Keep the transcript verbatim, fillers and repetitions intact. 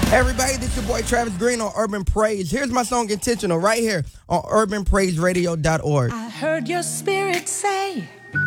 Everybody, this your boy Travis Green on Urban Praise. Here's my song Intentional right here on urban praise radio dot org. I heard your spirit say